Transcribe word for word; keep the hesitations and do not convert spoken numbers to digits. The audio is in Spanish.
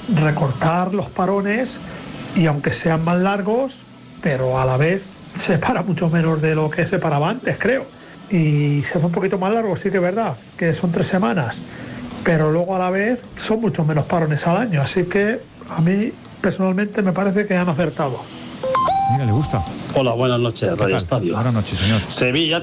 recortar los parones y aunque sean más largos, pero a la vez se para mucho menos de lo que se paraba antes, creo. Y se hace un poquito más largo, sí que es verdad, que son tres semanas, pero luego a la vez son mucho menos parones al año, así que a mí personalmente me parece que han acertado. Mira, le gusta. Hola, buenas noches, Radio Estadio. Buenas noches, señor. Sevilla